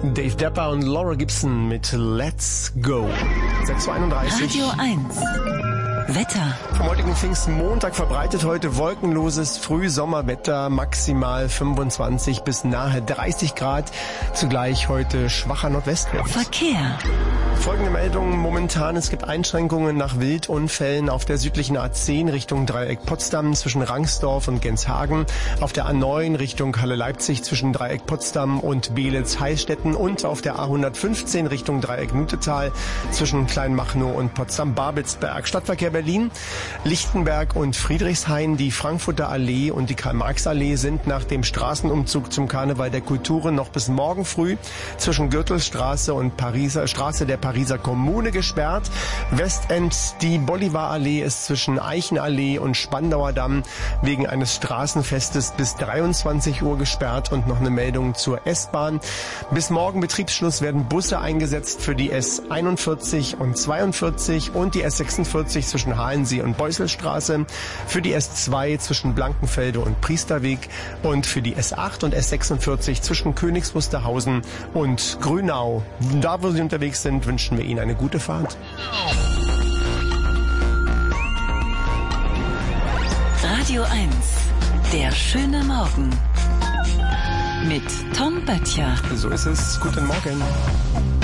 Dave Depper und Laura Gibson mit Let's Go. 6:31 Uhr. Radio 1. Wetter. Vom heutigen Pfingstmontag verbreitet heute wolkenloses Frühsommerwetter, maximal 25 bis nahe 30 Grad. Zugleich heute schwacher Nordwestwind. Verkehr. Folgende Meldungen momentan. Es gibt Einschränkungen nach Wildunfällen auf der südlichen A10 Richtung Dreieck Potsdam zwischen Rangsdorf und Genshagen, auf der A9 Richtung Halle-Leipzig zwischen Dreieck Potsdam und Beelitz-Heilstätten und auf der A115 Richtung Dreieck Nutetal zwischen Kleinmachnow und Potsdam-Babelsberg. Stadtverkehr Berlin, Lichtenberg und Friedrichshain, die Frankfurter Allee und die Karl-Marx-Allee sind nach dem Straßenumzug zum Karneval der Kulturen noch bis morgen früh zwischen Gürtelstraße und Straße der Pariser Kommune gesperrt. Westend, die Bolivarallee ist zwischen Eichenallee und Spandauer Damm wegen eines Straßenfestes bis 23 Uhr gesperrt. Und noch eine Meldung zur S-Bahn. Bis morgen Betriebsschluss werden Busse eingesetzt für die S41 und 42 und die S46 zwischen Halensee und Beuselstraße, für die S2 zwischen Blankenfelde und Priesterweg und für die S8 und S46 zwischen Königs Wusterhausen und Grünau. Da, wo Sie unterwegs sind, wünschen wir Ihnen eine gute Fahrt. Radio 1. Der schöne Morgen. Mit Tom Böttcher. So ist es. Guten Morgen.